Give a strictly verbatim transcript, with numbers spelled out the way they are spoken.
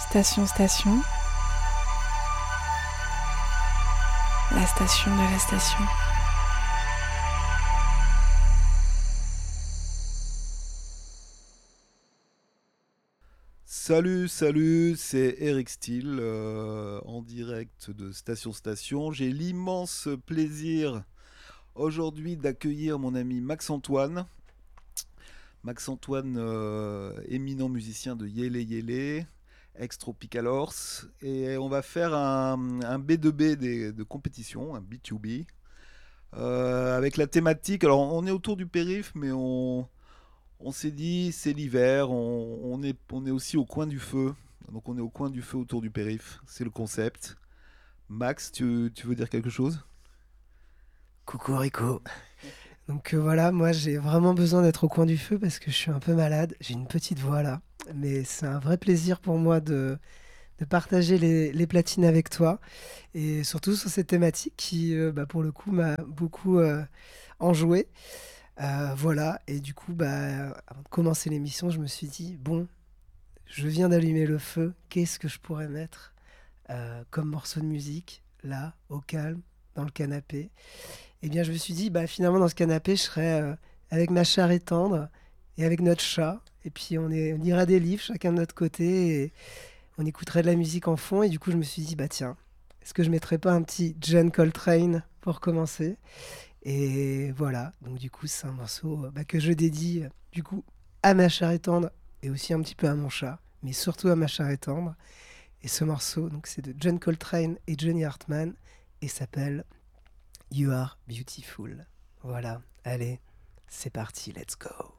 Station Station, la station de la station. Salut, salut, c'est Eric Steele euh, en direct de Station Station. J'ai l'immense plaisir aujourd'hui d'accueillir mon ami Max-Antoine. Max-Antoine, euh, éminent musicien de Yele Yele, ex-Tropical Horse. Et on va faire un, un B deux B des- de compétition, un B deux B, euh, avec la thématique. Alors on est autour du périph', mais on, on s'est dit c'est l'hiver, on, on est, on est aussi au coin du feu. Donc on est au coin du feu autour du périph', c'est le concept. Max, tu, tu veux dire quelque chose? Coucou Rico. Donc euh, voilà, moi j'ai vraiment besoin d'être au coin du feu parce que je suis un peu malade. J'ai une petite voix là. Mais c'est un vrai plaisir pour moi de, de partager les, les platines avec toi. Et surtout sur cette thématique qui, euh, bah, pour le coup, m'a beaucoup euh, enjoué. Euh, voilà. Et du coup, bah, avant de commencer l'émission, je me suis dit, bon, je viens d'allumer le feu. Qu'est-ce que je pourrais mettre euh, comme morceau de musique, là, au calme, dans le canapé? Eh bien, je me suis dit, bah, finalement, dans ce canapé, je serais euh, avec ma charrette tendre et avec notre chat. Et puis, on, est, on lira des livres, chacun de notre côté, et on écouterait de la musique en fond. Et du coup, je me suis dit, bah tiens, est-ce que je mettrais pas un petit John Coltrane pour commencer? Et voilà, donc du coup, c'est un morceau euh, bah, que je dédie, euh, du coup, à ma charrette tendre et aussi un petit peu à mon chat, mais surtout à ma charrette tendre. Et ce morceau, donc, c'est de John Coltrane et Johnny Hartman, et s'appelle You Are Beautiful. Voilà, allez, c'est parti, let's go.